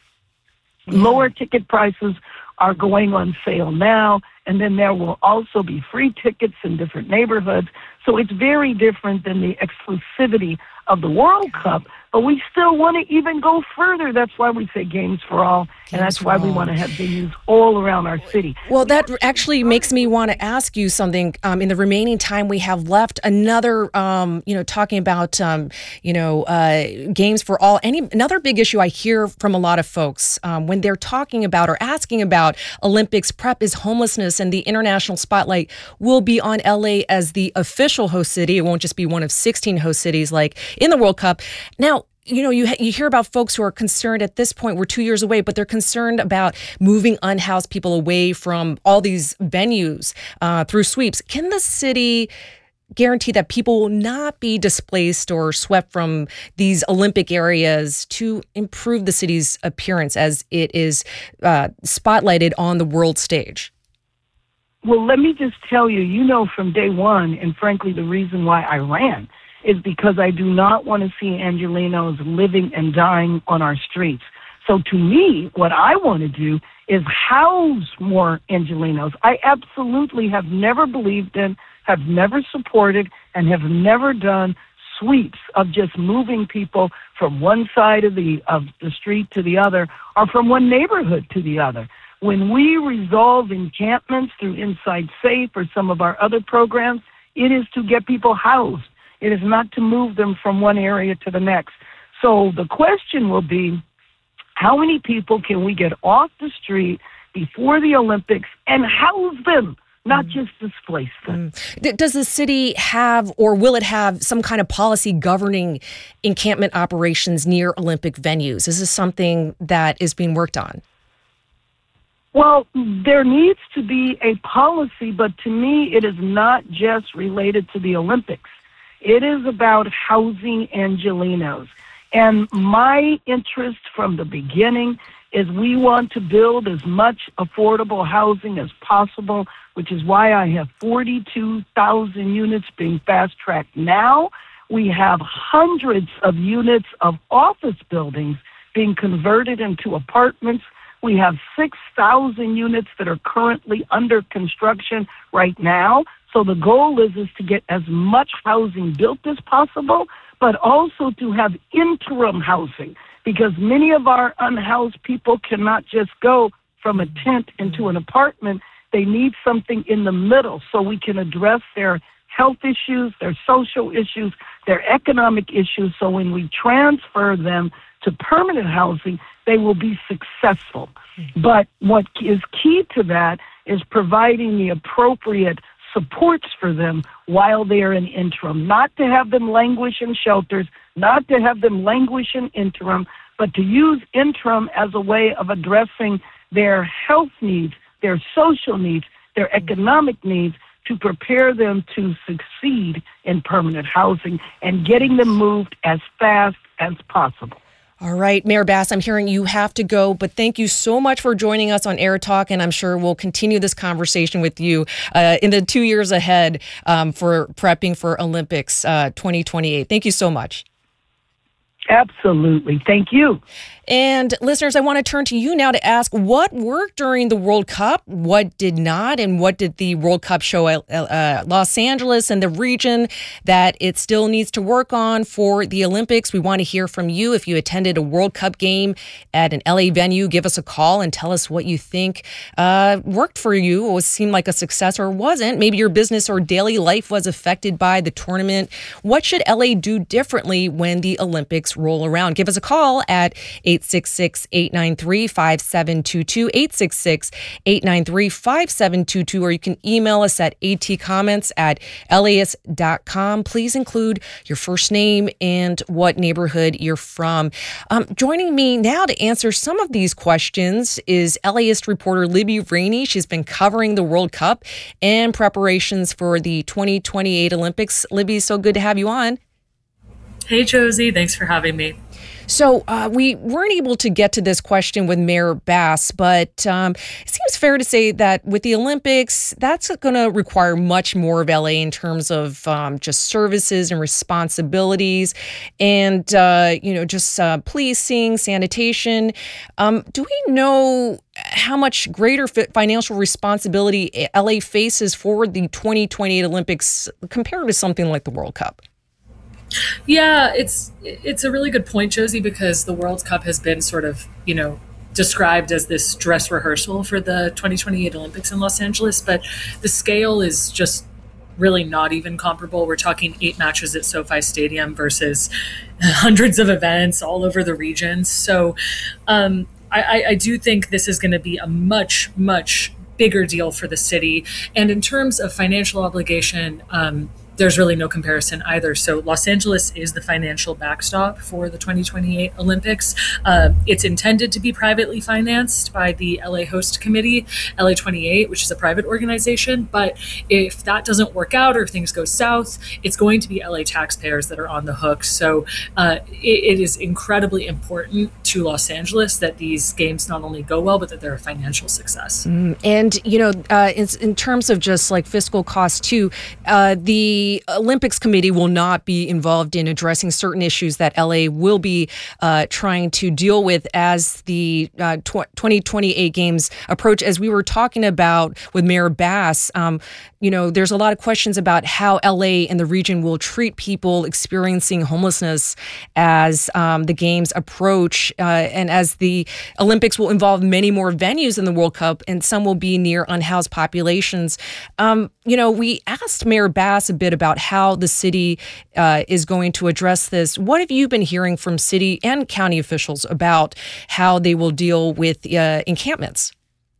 Lower ticket prices are going on sale now, and then there will also be free tickets in different neighborhoods. So it's very different than the exclusivity of the World Cup, but we still want to even go further. That's why we say Games for All, Games and that's why all. we want to have venues all around our city. Well, that actually makes me want to ask you something. Um, in the remaining time we have left, another, um, you know, talking about, um, you know, uh, Games for All. Any another big issue I hear from a lot of folks um, when they're talking about or asking about Olympics prep is homelessness, and the international spotlight will be on L A as the official host city. It won't just be one of sixteen host cities like in the World Cup. Now, you know, you you hear about folks who are concerned at this point, we're two years away, but they're concerned about moving unhoused people away from all these venues uh, through sweeps. Can the city guarantee that people will not be displaced or swept from these Olympic areas to improve the city's appearance as it is uh, spotlighted on the world stage? Well, let me just tell you, you know, from day one, and frankly, the reason why I ran is because I do not want to see Angelenos living and dying on our streets. So to me, what I want to do is house more Angelenos. I absolutely have never believed in, have never supported, and have never done sweeps of just moving people from one side of the of the street to the other, or from one neighborhood to the other. When we resolve encampments through Inside Safe or some of our other programs, it is to get people housed. It is not to move them from one area to the next. So the question will be, how many people can we get off the street before the Olympics and house them, not mm. just displace them? Mm. Does the city have, or will it have, some kind of policy governing encampment operations near Olympic venues? Is this something that is being worked on? Well, there needs to be a policy, but to me, it is not just related to the Olympics. It is about housing Angelenos. And my interest from the beginning is we want to build as much affordable housing as possible, which is why I have forty-two thousand units being fast-tracked now. We have hundreds of units of office buildings being converted into apartments. We have six thousand units that are currently under construction right now. So the goal is, is to get as much housing built as possible, but also to have interim housing, because many of our unhoused people cannot just go from a tent into an apartment. They need something in the middle so we can address their health issues, their social issues, their economic issues. So when we transfer them to permanent housing, they will be successful. Mm-hmm. But what is key to that is providing the appropriate supports for them while they're in interim, not to have them languish in shelters, not to have them languish in interim, but to use interim as a way of addressing their health needs, their social needs, their economic needs, to prepare them to succeed in permanent housing and getting them moved as fast as possible. All right, Mayor Bass, I'm hearing you have to go, but thank you so much for joining us on Air Talk, and I'm sure we'll continue this conversation with you uh, in the two years ahead um, for prepping for Olympics uh, twenty twenty-eight. Thank you so much. Absolutely. Thank you. And listeners, I want to turn to you now to ask what worked during the World Cup, what did not, and what did the World Cup show uh, Los Angeles and the region that it still needs to work on for the Olympics. We want to hear from you. If you attended a World Cup game at an L A venue, give us a call and tell us what you think uh, worked for you, or seemed like a success or wasn't. Maybe your business or daily life was affected by the tournament. What should L A do differently when the Olympics roll around? Give us a call at eight six six, eight nine three, five seven two two, eight six six, eight nine three, five seven two two, or you can email us at atcomments at L A S dot com. Please include your first name and what neighborhood you're from. Um, joining me now to answer some of these questions is LAist reporter Libby Rainey. She's been covering the World Cup and preparations for the twenty twenty-eight Olympics. Libby, so good to have you on. Hey, Josie. Thanks for having me. So uh, we weren't able to get to this question with Mayor Bass, but um, it seems fair to say that with the Olympics, that's going to require much more of L A in terms of um, just services and responsibilities and, uh, you know, just uh, policing, sanitation. Um, do we know how much greater financial responsibility L A faces for the twenty twenty-eight Olympics compared to something like the World Cup? Yeah, it's it's a really good point, Josie, because the World Cup has been sort of, you know, described as this dress rehearsal for the twenty twenty-eight Olympics in Los Angeles, but the scale is just really not even comparable. We're talking eight matches at SoFi Stadium versus hundreds of events all over the region. So um, I, I do think this is going to be a much, much bigger deal for the city. And in terms of financial obligation, um, there's really no comparison either. So Los Angeles is the financial backstop for the twenty twenty-eight Olympics. Uh, it's intended to be privately financed by the L A Host Committee, L A twenty-eight, which is a private organization. But if that doesn't work out or if things go south, it's going to be L A taxpayers that are on the hook. So uh, it, it is incredibly important to Los Angeles that these games not only go well, but that they're a financial success. Mm, and, you know, uh, in, in terms of just like fiscal costs too, uh, the The Olympics Committee will not be involved in addressing certain issues that L A will be uh, trying to deal with as the uh, tw- twenty twenty-eight games approach. As we were talking about with Mayor Bass, um, you know, there's a lot of questions about how L A and the region will treat people experiencing homelessness as um, the games approach, uh, and as the Olympics will involve many more venues than the World Cup, and some will be near unhoused populations. Um, you know, we asked Mayor Bass a bit about how the city uh, is going to address this. What have you been hearing from city and county officials about how they will deal with uh, encampments?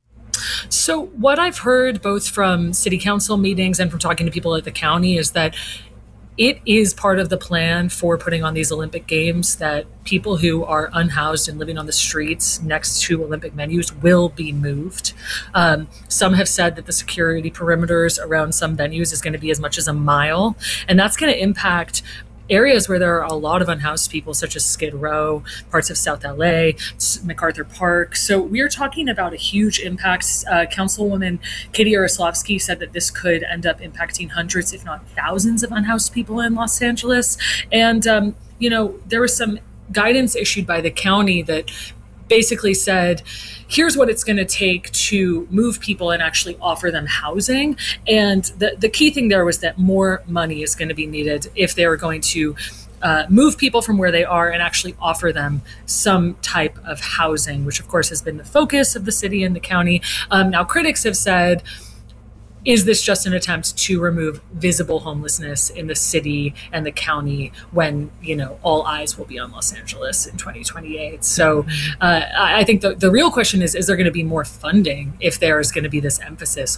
So what I've heard both from city council meetings and from talking to people at the county is that it is part of the plan for putting on these Olympic Games that people who are unhoused and living on the streets next to Olympic venues will be moved. Um, some have said that the security perimeters around some venues is going to be as much as a mile, and that's going to impact areas where there are a lot of unhoused people, such as Skid Row, parts of South L A, MacArthur Park. So we're talking about a huge impact. Uh, Councilwoman Katie Yaroslavsky said that this could end up impacting hundreds, if not thousands, of unhoused people in Los Angeles. And, um, you know, there was some guidance issued by the county that basically said, here's what it's going to take to move people and actually offer them housing. And the, the key thing there was that more money is going to be needed if they were going to uh, move people from where they are and actually offer them some type of housing, which of course has been the focus of the city and the county. Um, now, critics have said, is this just an attempt to remove visible homelessness in the city and the county when, you know, all eyes will be on Los Angeles in twenty twenty-eight? So uh, I think the, the real question is, is there going to be more funding if there is going to be this emphasis on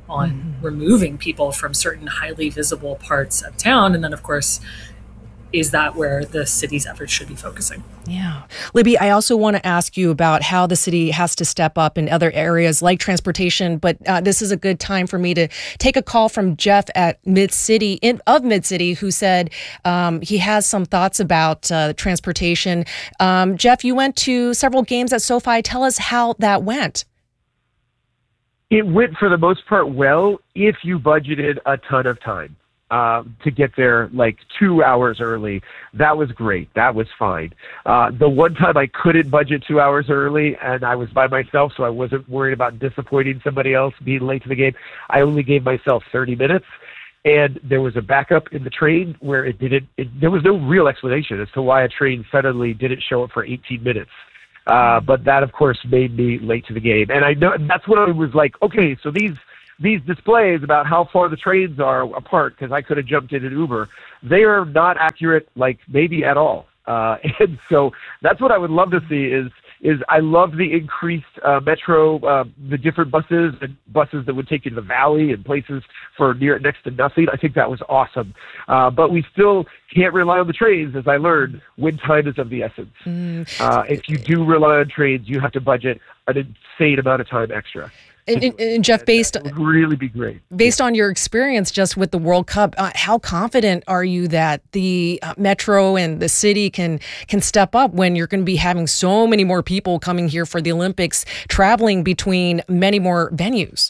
on mm-hmm. removing people from certain highly visible parts of town. And then, of course, is that where the city's efforts should be focusing? Yeah. Libby, I also want to ask you about how the city has to step up in other areas like transportation, but uh, this is a good time for me to take a call from Jeff at Mid-City, in, of Mid-City, who said um, he has some thoughts about uh, transportation. Um, Jeff, you went to several games at SoFi. Tell us how that went. It went, for the most part, well, if you budgeted a ton of time. Uh, to get there like two hours early. That was great. That was fine. Uh, the one time I couldn't budget two hours early and I was by myself, so I wasn't worried about disappointing somebody else, being late to the game, I only gave myself thirty minutes. And there was a backup in the train where it didn't, it, there was no real explanation as to why a train suddenly didn't show up for eighteen minutes. Uh, but that, of course, made me late to the game. And I know that's when I was like, okay, so these these displays about how far the trains are apart, because I could have jumped in an Uber, they are not accurate, like maybe at all. Uh, and so that's what I would love to see is, is I love the increased uh, metro, uh, the different buses and buses that would take you to the valley and places for near next to nothing. I think that was awesome. Uh, but we still can't rely on the trains, as I learned, when time is of the essence. Mm. Uh, if you do rely on trains, you have to budget an insane amount of time extra. And, and, and Jeff, based would really be great. Based on your experience just with the World Cup, uh, how confident are you that the uh, Metro and the city can can step up when you're going to be having so many more people coming here for the Olympics, traveling between many more venues?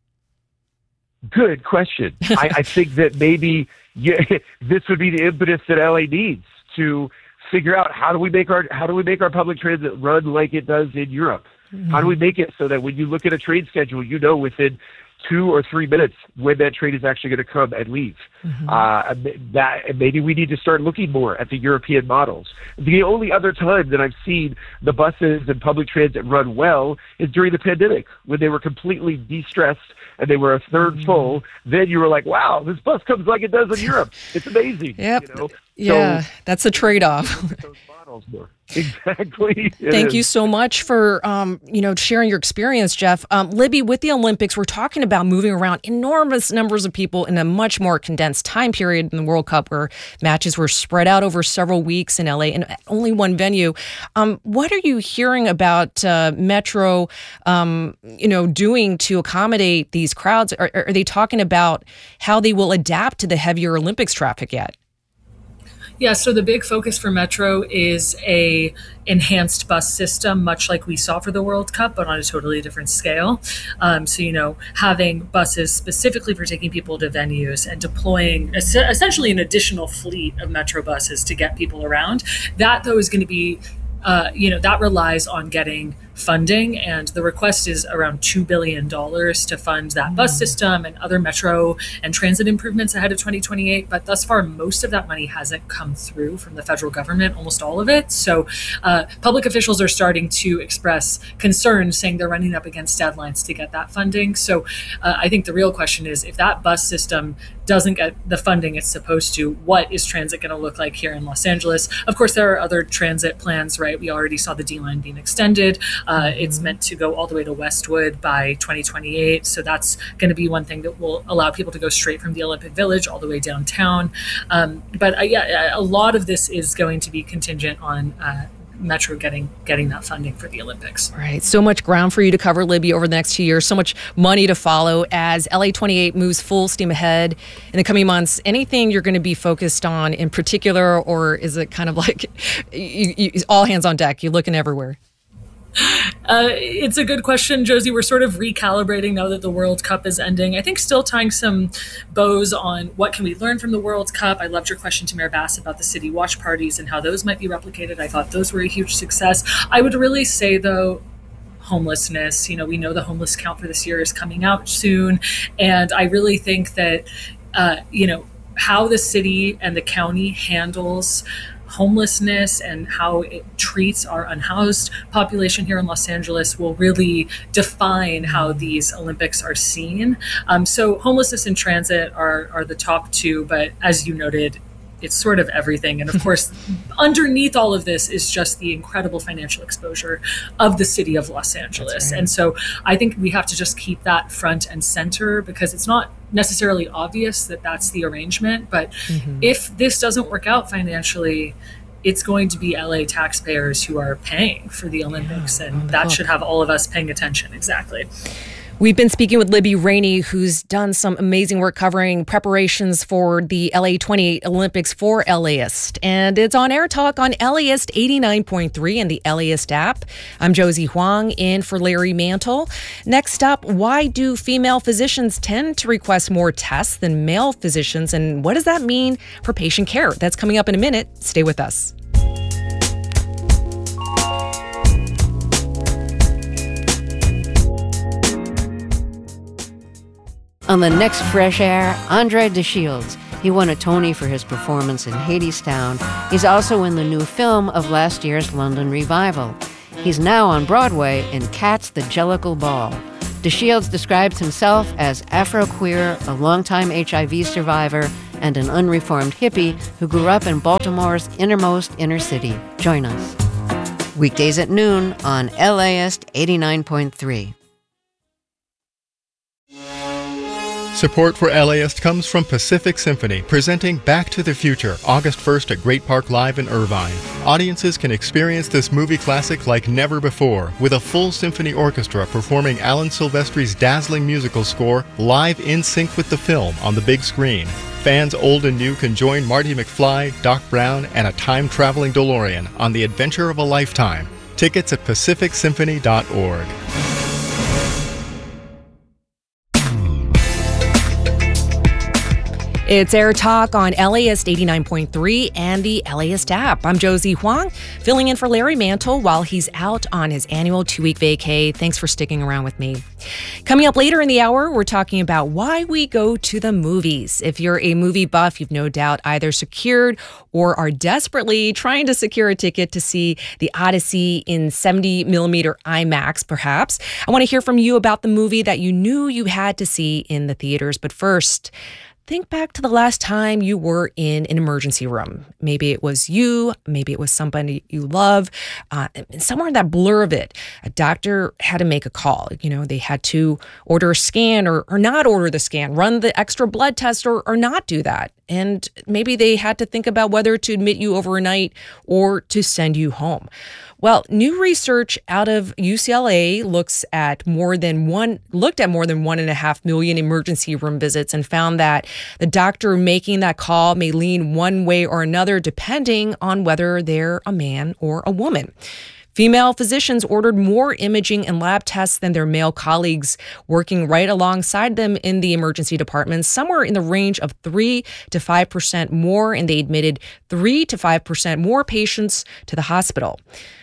Good question. I, I think that maybe yeah, this would be the impetus that L A needs to figure out how do we make our how do we make our public transit run like it does in Europe. Mm-hmm. How do we make it so that when you look at a train schedule, you know within two or three minutes when that train is actually going to come and leave? Mm-hmm. Uh, that and maybe we need to start looking more at the European models. The only other time that I've seen the buses and public transit run well is during the pandemic, when they were completely de-stressed and they were a third mm-hmm. full. Then you were like, wow, this bus comes like it does in Europe. It's amazing. Yep. You know? Yeah, so, that's a trade-off. Exactly. Thank you so much for um, you know sharing your experience, Jeff. Um, Libby, with the Olympics, we're talking about moving around enormous numbers of people in a much more condensed time period in the World Cup, where matches were spread out over several weeks in L A and only one venue. Um, what are you hearing about uh, Metro, um, you know, doing to accommodate these crowds? Are, are they talking about how they will adapt to the heavier Olympics traffic yet? Yeah, so the big focus for Metro is a enhanced bus system, much like we saw for the World Cup, but on a totally different scale. Um, so, you know, having buses specifically for taking people to venues and deploying es- essentially an additional fleet of Metro buses to get people around. That, though, is going to be, uh, you know, that relies on getting funding, and the request is around two billion dollars to fund that bus system and other metro and transit improvements ahead of twenty twenty-eight. But thus far, most of that money hasn't come through from the federal government, almost all of it. So uh, public officials are starting to express concerns, saying they're running up against deadlines to get that funding. So uh, I think the real question is, if that bus system doesn't get the funding it's supposed to, what is transit going to look like here in Los Angeles? Of course, there are other transit plans, right? We already saw the D-line being extended. Uh, it's meant to go all the way to Westwood by twenty twenty-eight. So that's going to be one thing that will allow people to go straight from the Olympic Village all the way downtown. Um, but uh, yeah, a lot of this is going to be contingent on uh, Metro getting getting that funding for the Olympics. Right. So much ground for you to cover, Libby, over the next two years. So much money to follow as L A twenty-eight moves full steam ahead in the coming months. Anything you're going to be focused on in particular, or is it kind of like you, you, all hands on deck? You're looking everywhere. Uh, it's a good question, Josie. We're sort of recalibrating now that the World Cup is ending. I think still tying some bows on what can we learn from the World Cup. I loved your question to Mayor Bass about the city watch parties and how those might be replicated. I thought those were a huge success. I would really say, though, homelessness. You know, we know the homeless count for this year is coming out soon. And I really think that, uh, you know, how the city and the county handles homelessness and how it treats our unhoused population here in Los Angeles will really define how these Olympics are seen. Um, so homelessness and transit are, are the top two, but as you noted, it's sort of everything. And of course, underneath all of this is just the incredible financial exposure of the city of Los Angeles. Right. And so I think we have to just keep that front and center, because it's not necessarily obvious that that's the arrangement. But mm-hmm. if this doesn't work out financially, it's going to be L A taxpayers who are paying for the Olympics, yeah, and that hook. Should have all of us paying attention. Exactly. We've been speaking with Libby Rainey, who's done some amazing work covering preparations for the L A twenty-eight Olympics for LAist. And it's on Air Talk on LAist eighty-nine point three and the LAist app. I'm Josie Huang, in for Larry Mantle. Next up, why do female physicians tend to request more tests than male physicians? And what does that mean for patient care? That's coming up in a minute. Stay with us. On the next Fresh Air, Andre De Shields. He won a Tony for his performance in Hadestown. He's also in the new film of last year's London revival. He's now on Broadway in Cats the Jellicle Ball. De Shields describes himself as Afro-queer, a longtime H I V survivor, and an unreformed hippie who grew up in Baltimore's innermost inner city. Join us. Weekdays at noon on LAist eighty-nine point three. Support for LAist comes from Pacific Symphony, presenting Back to the Future, August first at Great Park Live in Irvine. Audiences can experience this movie classic like never before, with a full symphony orchestra performing Alan Silvestri's dazzling musical score live in sync with the film on the big screen. Fans old and new can join Marty McFly, Doc Brown, and a time-traveling DeLorean on the adventure of a lifetime. Tickets at pacific symphony dot org. It's Air Talk on LAist eighty-nine point three and the LAist app. I'm Josie Huang, filling in for Larry Mantle while he's out on his annual two-week vacay. Thanks for sticking around with me. Coming up later in the hour, we're talking about why we go to the movies. If you're a movie buff, you've no doubt either secured or are desperately trying to secure a ticket to see The Odyssey in seventy millimeter IMAX, perhaps. I want to hear from you about the movie that you knew you had to see in the theaters. But first, think back to the last time you were in an emergency room. Maybe it was you, maybe it was somebody you love. Uh, somewhere in that blur of it, a doctor had to make a call. You know, they had to order a scan or, or not order the scan, run the extra blood test or, or not do that. And maybe they had to think about whether to admit you overnight or to send you home. Well, new research out of U C L A looks at more than one looked at more than one and a half million emergency room visits and found that the doctor making that call may lean one way or another depending on whether they're a man or a woman. Female physicians ordered more imaging and lab tests than their male colleagues working right alongside them in the emergency departments, somewhere in the range of three to five percent more, and they admitted three to five percent more patients to the hospital.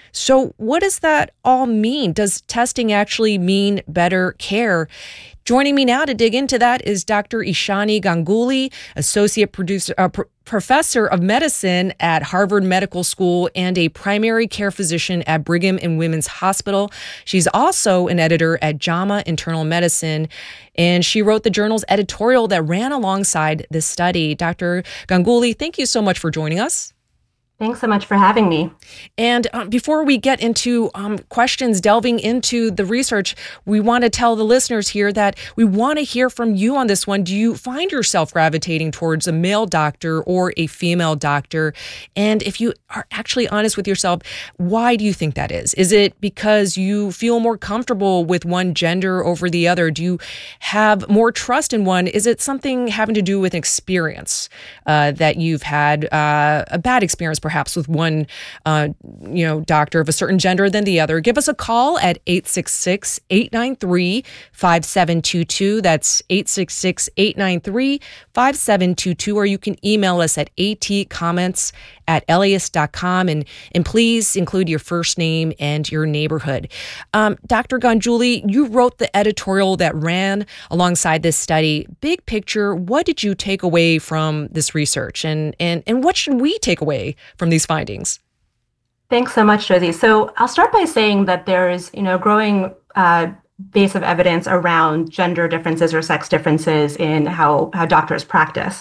So what does that all mean? Does testing actually mean better care? Joining me now to dig into that is Doctor Ishani Ganguly, Associate Producer, uh, P- Professor of Medicine at Harvard Medical School and a primary care physician at Brigham and Women's Hospital. She's also an editor at JAMA Internal Medicine, and she wrote the journal's editorial that ran alongside this study. Doctor Ganguly, thank you so much for joining us. Thanks so much for having me. And uh, before we get into um, questions delving into the research, we want to tell the listeners here that we want to hear from you on this one. Do you find yourself gravitating towards a male doctor or a female doctor? And if you are actually honest with yourself, why do you think that is? Is it because you feel more comfortable with one gender over the other? Do you have more trust in one? Is it something having to do with experience uh, that you've had uh, a bad experience perhaps with one, uh, you know, doctor of a certain gender than the other? Give us a call at eight six six, eight nine three, five seven two two. That's eight six six, eight nine three, five seven two two. Or you can email us at atcomments at laist dot com. And, and please include your first name and your neighborhood. Um, Doctor Ganguly, you wrote the editorial that ran alongside this study. Big picture, what did you take away from this research? And, and, and what should we take away from these findings? Thanks so much, Josie. So I'll start by saying that there is, you know, growing uh, base of evidence around gender differences or sex differences in how, how doctors practice.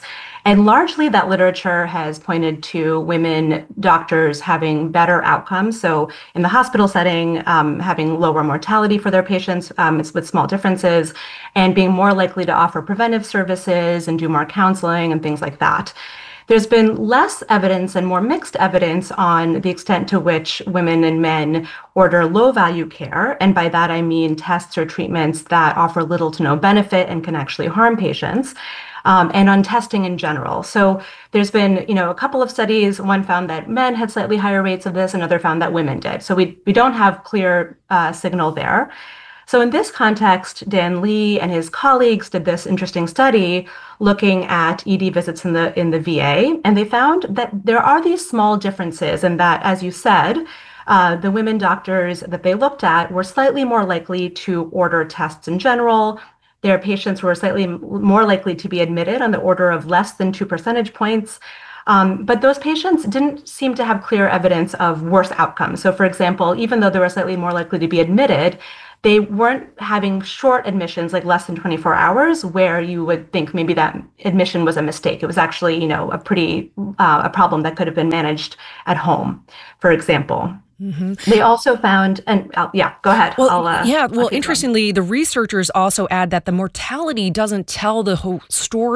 And largely that literature has pointed to women doctors having better outcomes. So in the hospital setting, um, having lower mortality for their patients um, with small differences, and being more likely to offer preventive services and do more counseling and things like that. There's been less evidence and more mixed evidence on the extent to which women and men order low-value care. And by that, I mean tests or treatments that offer little to no benefit and can actually harm patients. Um, and on testing in general. So there's been, you know, a couple of studies. One found that men had slightly higher rates of this, another found that women did. So we, we don't have clear uh, signal there. So in this context, Dan Lee and his colleagues did this interesting study looking at E D visits in the in the V A, and they found that there are these small differences, and that, as you said, uh, the women doctors that they looked at were slightly more likely to order tests in general. Their patients were slightly more likely to be admitted on the order of less than two percentage points. Um, but those patients didn't seem to have clear evidence of worse outcomes. So, for example, even though they were slightly more likely to be admitted, they weren't having short admissions, like less than twenty-four hours, where you would think maybe that admission was a mistake. It was actually, you know, a pretty uh, a problem that could have been managed at home, for example. Mm-hmm. They also found, and uh, yeah, go ahead. Well, I'll, uh, yeah, well, I'll interestingly, the researchers also add that the mortality doesn't tell the whole story